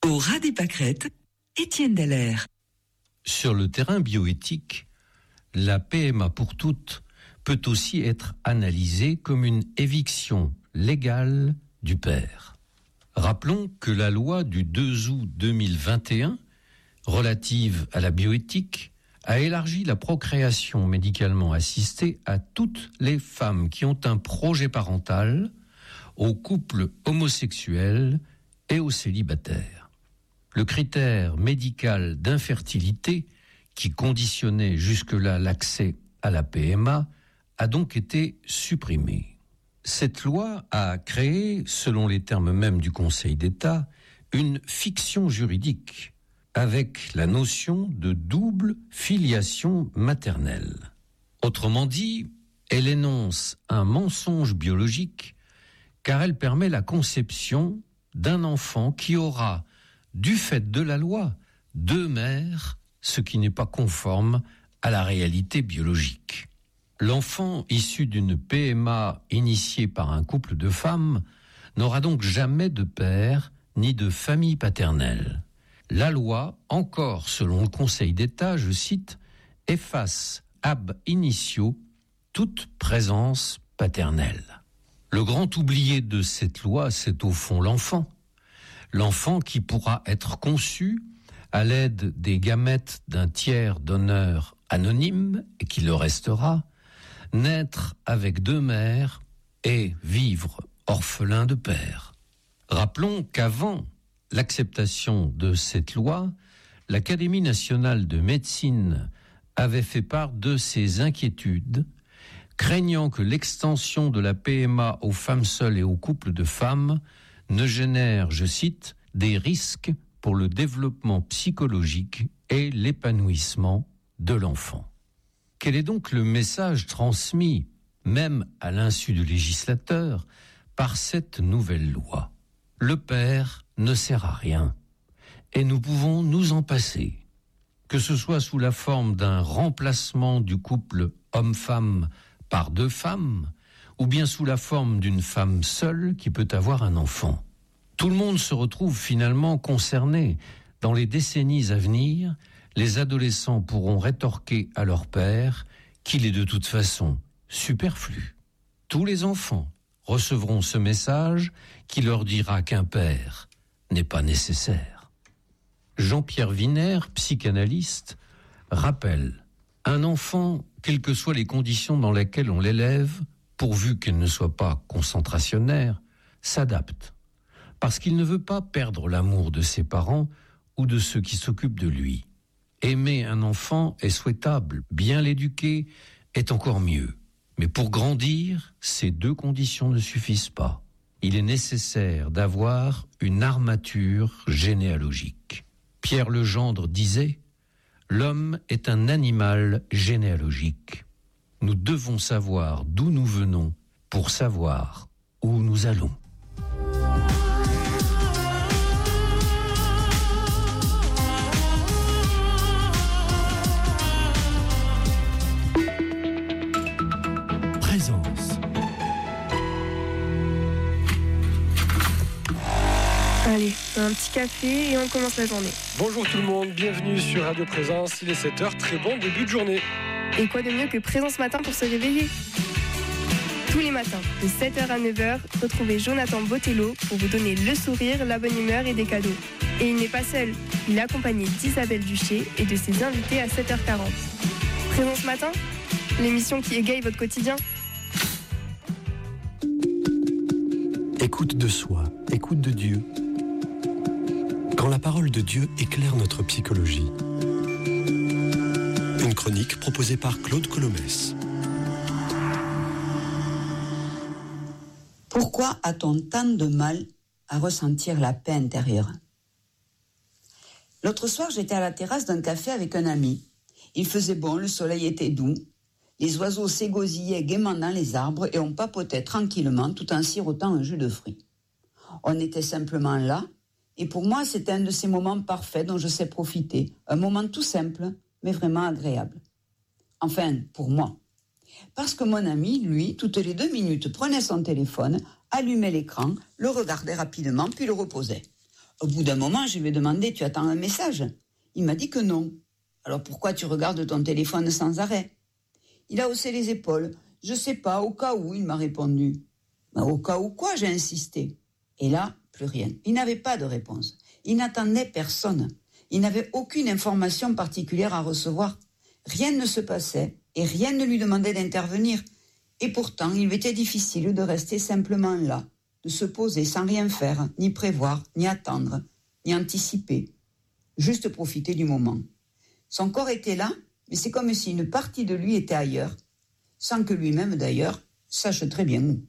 Au ras des pâquerettes, Étienne Dallaire. Sur le terrain bioéthique, la PMA pour toutes peut aussi être analysée comme une éviction légale du père. Rappelons que la loi du 2 août 2021, relative à la bioéthique, a élargi la procréation médicalement assistée à toutes les femmes qui ont un projet parental, aux couples homosexuels et aux célibataires. Le critère médical d'infertilité, qui conditionnait jusque-là l'accès à la PMA, a donc été supprimé. Cette loi a créé, selon les termes mêmes du Conseil d'État, une fiction juridique avec la notion de double filiation maternelle. Autrement dit, elle énonce un mensonge biologique car elle permet la conception d'un enfant qui aura, du fait de la loi, 2 mères, ce qui n'est pas conforme à la réalité biologique. L'enfant issu d'une PMA initiée par un couple de femmes n'aura donc jamais de père ni de famille paternelle. La loi, encore selon le Conseil d'État, je cite, efface ab initio toute présence paternelle. Le grand oublié de cette loi, c'est au fond l'enfant. L'enfant qui pourra être conçu à l'aide des gamètes d'un tiers donneur anonyme et qui le restera, naître avec 2 mères et vivre orphelin de père. Rappelons qu'avant l'acceptation de cette loi, l'Académie nationale de médecine avait fait part de ses inquiétudes, craignant que l'extension de la PMA aux femmes seules et aux couples de femmes ne génère, je cite, des risques pour le développement psychologique et l'épanouissement de l'enfant. Quel est donc le message transmis, même à l'insu du législateur, par cette nouvelle loi ? Le père ne sert à rien, et nous pouvons nous en passer, que ce soit sous la forme d'un remplacement du couple homme-femme par 2 femmes, ou bien sous la forme d'une femme seule qui peut avoir un enfant. Tout le monde se retrouve finalement concerné. Dans les décennies à venir, les adolescents pourront rétorquer à leur père qu'il est de toute façon superflu. Tous les enfants recevront ce message qui leur dira qu'un père n'est pas nécessaire. Jean-Pierre Wiener, psychanalyste, rappelle: un enfant, quelles que soient les conditions dans lesquelles on l'élève, pourvu qu'elle ne soit pas concentrationnaire, s'adapte. Parce qu'il ne veut pas perdre l'amour de ses parents ou de ceux qui s'occupent de lui. Aimer un enfant est souhaitable, bien l'éduquer est encore mieux. Mais pour grandir, ces 2 conditions ne suffisent pas. Il est nécessaire d'avoir une armature généalogique. Pierre Legendre disait: l'homme est un animal généalogique. Nous devons savoir d'où nous venons pour savoir où nous allons. Présence. Allez, un petit café et on commence la journée. Bonjour tout le monde, bienvenue sur Radio Présence, il est 7h, très bon début de journée. Et quoi de mieux que Présence Matin pour se réveiller ? Tous les matins, de 7h à 9h, retrouvez Jonathan Botello pour vous donner le sourire, la bonne humeur et des cadeaux. Et il n'est pas seul, il est accompagné d'Isabelle Duché et de ses invités à 7h40. Présence Matin, l'émission qui égaye votre quotidien. Écoute de soi, écoute de Dieu. Quand la parole de Dieu éclaire notre psychologie. Une chronique proposée par Claude Colomès. Pourquoi a-t-on tant de mal à ressentir la paix intérieure ? L'autre soir, j'étais à la terrasse d'un café avec un ami. Il faisait bon, le soleil était doux. Les oiseaux s'égosillaient gaiement dans les arbres et on papotait tranquillement tout en sirotant un jus de fruits. On était simplement là, et pour moi, c'était un de ces moments parfaits dont je sais profiter. Un moment tout simple, mais vraiment agréable. Enfin, pour moi. Parce que mon ami, lui, toutes les 2 minutes, prenait son téléphone, allumait l'écran, le regardait rapidement, puis le reposait. Au bout d'un moment, je lui ai demandé « Tu attends un message ?» Il m'a dit que non. « Alors pourquoi tu regardes ton téléphone sans arrêt ?» Il a haussé les épaules. « Je sais pas, au cas où », il m'a répondu. « Au cas où quoi ?» j'ai insisté. Et là, plus rien. Il n'avait pas de réponse. Il n'attendait personne. Il n'avait aucune information particulière à recevoir. Rien ne se passait et rien ne lui demandait d'intervenir. Et pourtant, il était difficile de rester simplement là, de se poser sans rien faire, ni prévoir, ni attendre, ni anticiper. Juste profiter du moment. Son corps était là, mais c'est comme si une partie de lui était ailleurs, sans que lui-même d'ailleurs sache très bien où.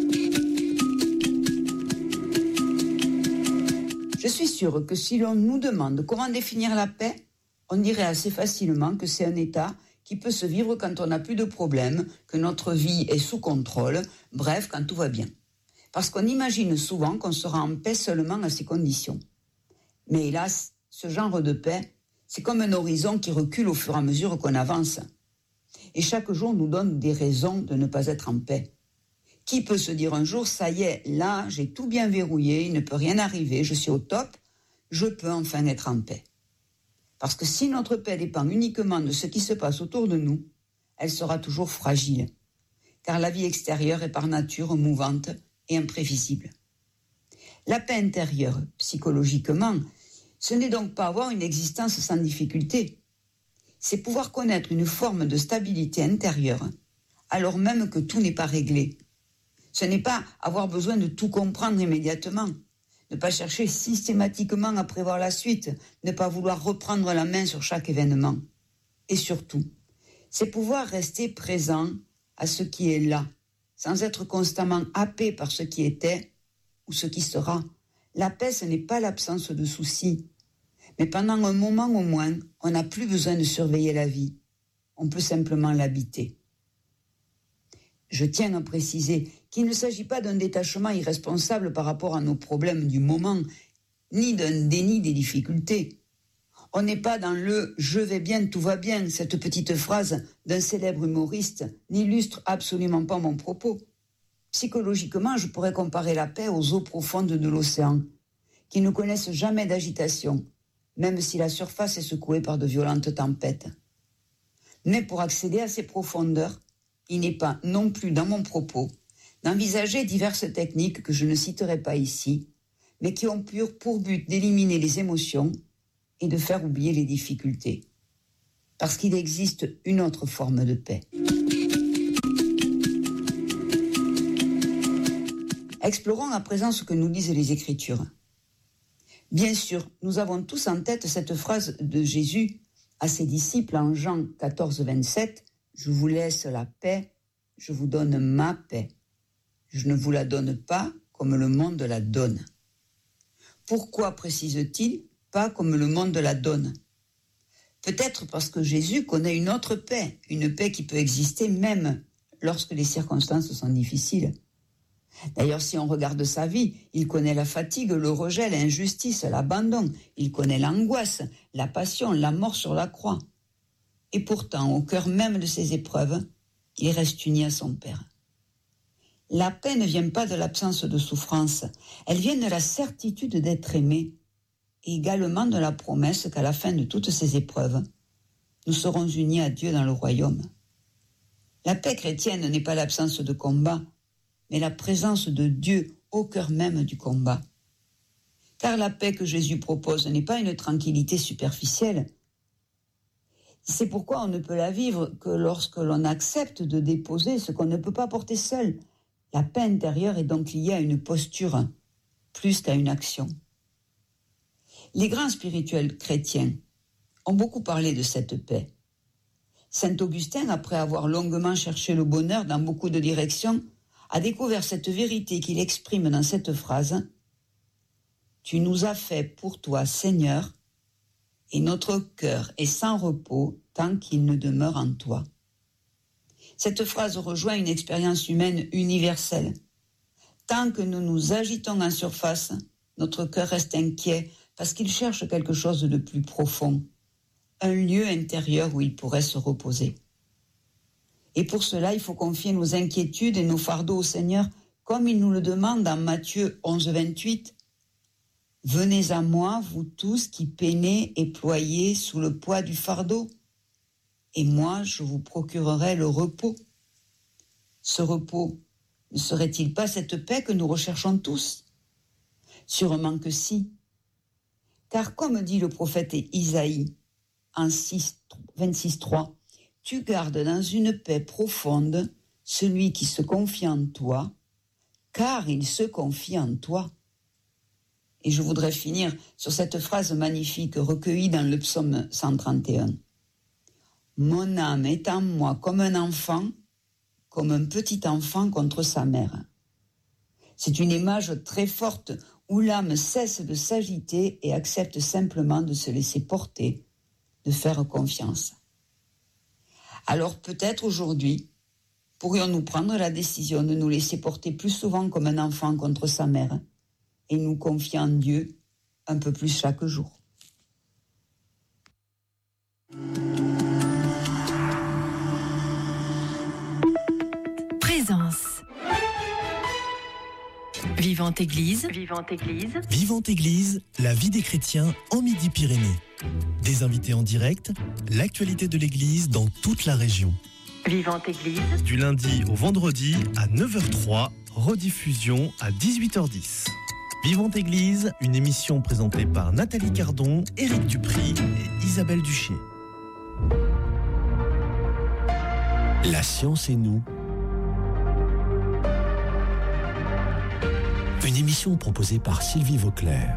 Je suis sûre que si l'on nous demande comment définir la paix, on dirait assez facilement que c'est un état qui peut se vivre quand on n'a plus de problèmes, que notre vie est sous contrôle, bref, quand tout va bien. Parce qu'on imagine souvent qu'on sera en paix seulement à ces conditions. Mais hélas, ce genre de paix, c'est comme un horizon qui recule au fur et à mesure qu'on avance. Et chaque jour nous donne des raisons de ne pas être en paix. Qui peut se dire un jour, ça y est, là, j'ai tout bien verrouillé, il ne peut rien arriver, je suis au top, je peux enfin être en paix. Parce que si notre paix dépend uniquement de ce qui se passe autour de nous, elle sera toujours fragile. Car la vie extérieure est par nature mouvante et imprévisible. La paix intérieure, psychologiquement, ce n'est donc pas avoir une existence sans difficulté. C'est pouvoir connaître une forme de stabilité intérieure, alors même que tout n'est pas réglé. Ce n'est pas avoir besoin de tout comprendre immédiatement, ne pas chercher systématiquement à prévoir la suite, ne pas vouloir reprendre la main sur chaque événement. Et surtout, c'est pouvoir rester présent à ce qui est là, sans être constamment happé par ce qui était ou ce qui sera. La paix, ce n'est pas l'absence de soucis. Mais pendant un moment au moins, on n'a plus besoin de surveiller la vie. On peut simplement l'habiter. Je tiens à préciser qu'il ne s'agit pas d'un détachement irresponsable par rapport à nos problèmes du moment, ni d'un déni des difficultés. On n'est pas dans le « je vais bien, tout va bien », cette petite phrase d'un célèbre humoriste n'illustre absolument pas mon propos. Psychologiquement, je pourrais comparer la paix aux eaux profondes de l'océan, qui ne connaissent jamais d'agitation, même si la surface est secouée par de violentes tempêtes. Mais pour accéder à ces profondeurs, il n'est pas non plus dans mon propos d'envisager diverses techniques que je ne citerai pas ici, mais qui ont pour but d'éliminer les émotions et de faire oublier les difficultés. Parce qu'il existe une autre forme de paix. Explorons à présent ce que nous disent les Écritures. Bien sûr, nous avons tous en tête cette phrase de Jésus à ses disciples en Jean 14, 27, « Je vous laisse la paix, je vous donne ma paix. Je ne vous la donne pas comme le monde la donne. » Pourquoi précise-t-il « pas comme le monde la donne » Peut-être parce que Jésus connaît une autre paix, une paix qui peut exister même lorsque les circonstances sont difficiles. D'ailleurs, si on regarde sa vie, il connaît la fatigue, le rejet, l'injustice, l'abandon. Il connaît l'angoisse, la passion, la mort sur la croix. Et pourtant, au cœur même de ces épreuves, il reste uni à son Père. La paix ne vient pas de l'absence de souffrance, elle vient de la certitude d'être aimé, et également de la promesse qu'à la fin de toutes ces épreuves, nous serons unis à Dieu dans le royaume. La paix chrétienne n'est pas l'absence de combat, mais la présence de Dieu au cœur même du combat. Car la paix que Jésus propose n'est pas une tranquillité superficielle. C'est pourquoi on ne peut la vivre que lorsque l'on accepte de déposer ce qu'on ne peut pas porter seul. La paix intérieure est donc liée à une posture, plus qu'à une action. Les grands spirituels chrétiens ont beaucoup parlé de cette paix. Saint Augustin, après avoir longuement cherché le bonheur dans beaucoup de directions, a découvert cette vérité qu'il exprime dans cette phrase « Tu nous as fait pour toi, Seigneur, et notre cœur est sans repos tant qu'il ne demeure en toi. » Cette phrase rejoint une expérience humaine universelle. Tant que nous nous agitons en surface, notre cœur reste inquiet parce qu'il cherche quelque chose de plus profond, un lieu intérieur où il pourrait se reposer. Et pour cela, il faut confier nos inquiétudes et nos fardeaux au Seigneur, comme il nous le demande dans Matthieu 11, 28. « Venez à moi, vous tous qui peinez et ployez sous le poids du fardeau, et moi je vous procurerai le repos. Ce repos, ne serait-il pas cette paix que nous recherchons tous ? Sûrement que si. Car comme dit le prophète Isaïe en 26:3, tu gardes dans une paix profonde celui qui se confie en toi, car il se confie en toi. Et je voudrais finir sur cette phrase magnifique recueillie dans le psaume 131. Mon âme est en moi comme un enfant, comme un petit enfant contre sa mère. C'est une image très forte où l'âme cesse de s'agiter et accepte simplement de se laisser porter, de faire confiance. Alors peut-être aujourd'hui, pourrions-nous prendre la décision de nous laisser porter plus souvent comme un enfant contre sa mère et nous confier en Dieu un peu plus chaque jour. Présence. Vivante Église. Vivante Église. Vivante Église, la vie des chrétiens en Midi-Pyrénées. Des invités en direct, l'actualité de l'Église dans toute la région. Vivante Église. Du lundi au vendredi à 9h03, rediffusion à 18h10. Vivante Église, une émission présentée par Nathalie Cardon, Éric Dupry et Isabelle Duché. La science et nous. Une émission proposée par Sylvie Vauclair.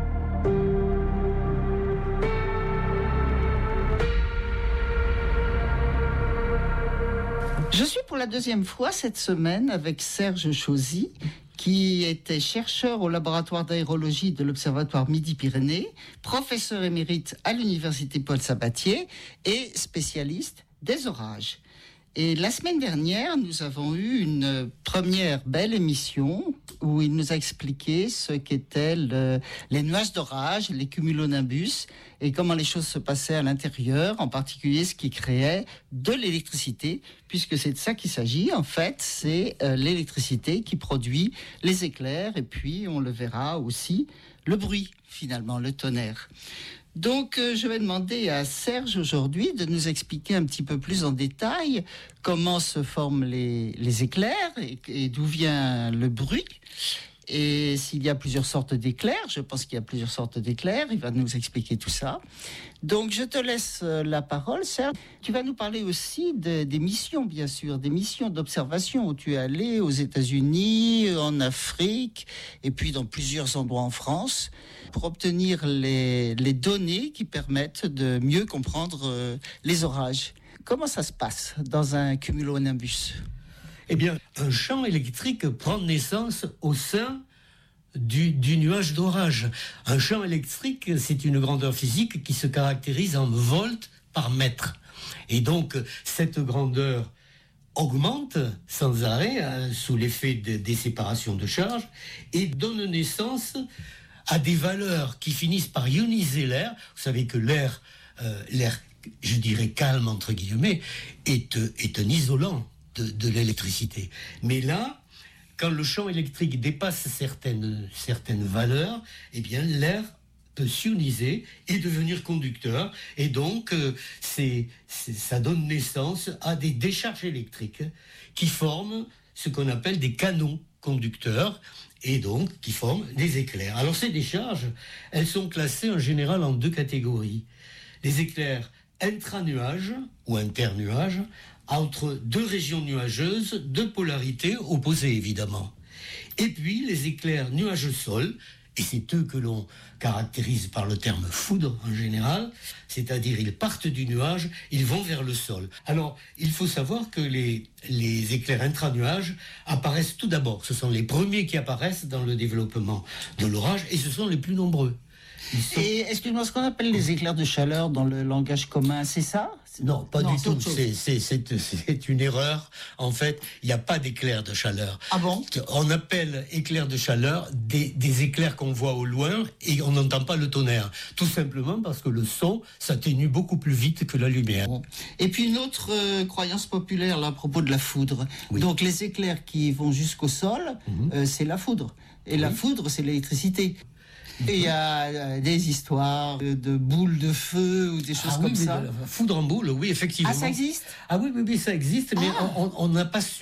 Je suis pour la deuxième fois cette semaine avec Serge Chauzy, qui était chercheur au laboratoire d'aérologie de l'Observatoire Midi-Pyrénées, professeur émérite à l'Université Paul Sabatier et spécialiste des orages. Et la semaine dernière, nous avons eu une première belle émission où il nous a expliqué ce qu'étaient les nuages d'orage, les cumulonimbus, et comment les choses se passaient à l'intérieur, en particulier ce qui créait de l'électricité, puisque c'est de ça qu'il s'agit. En fait, c'est l'électricité qui produit les éclairs, et puis, on le verra aussi, le bruit, finalement, le tonnerre. Donc, je vais demander à Serge aujourd'hui de nous expliquer un petit peu plus en détail comment se forment les éclairs et d'où vient le bruit. Et s'il y a plusieurs sortes d'éclairs, je pense qu'il y a plusieurs sortes d'éclairs, il va nous expliquer tout ça. Donc, je te laisse la parole, Serge. Tu vas nous parler aussi des missions, bien sûr, des missions d'observation où tu es allé aux États-Unis, en Afrique, et puis dans plusieurs endroits en France, pour obtenir les données qui permettent de mieux comprendre les orages. Comment ça se passe dans un cumulonimbus ? Eh bien, un champ électrique prend naissance au sein du nuage d'orage. Un champ électrique, c'est une grandeur physique qui se caractérise en volts par mètre. Et donc, cette grandeur augmente sans arrêt sous l'effet des séparations de charge et donne naissance à des valeurs qui finissent par ioniser l'air. Vous savez que l'air, je dirais calme entre guillemets, est un isolant de l'électricité. Mais là, quand le champ électrique dépasse certaines valeurs, eh bien l'air peut s'ioniser et devenir conducteur. Et donc, ça donne naissance à des décharges électriques qui forment ce qu'on appelle des canons conducteurs et donc qui forment des éclairs. Alors ces décharges, elles sont classées en général en deux catégories. Les éclairs intra-nuages ou inter-nuages, entre deux régions nuageuses, deux polarités opposées évidemment. Et puis les éclairs nuage-sol, et c'est eux que l'on caractérise par le terme foudre en général, c'est-à-dire ils partent du nuage, ils vont vers le sol. Alors il faut savoir que les éclairs intra-nuages apparaissent tout d'abord, ce sont les premiers qui apparaissent dans le développement de l'orage et ce sont les plus nombreux. Et excuse-moi, ce qu'on appelle les éclairs de chaleur dans le langage commun, c'est ça ? Non, pas du tout. C'est une erreur. En fait, il n'y a pas d'éclairs de chaleur. Ah bon ? On appelle éclairs de chaleur des éclairs qu'on voit au loin et on n'entend pas le tonnerre. Tout simplement parce que le son s'atténue beaucoup plus vite que la lumière. Bon. Et puis une autre croyance populaire là, à propos de la foudre. Oui. Donc les éclairs qui vont jusqu'au sol, c'est la foudre. Et la foudre, c'est l'électricité. Et il y a des histoires de boules de feu ou des choses comme ça. Foudre en boule, oui, effectivement. Ah, ça existe ? Ah oui, ça existe, mais on n'a pas su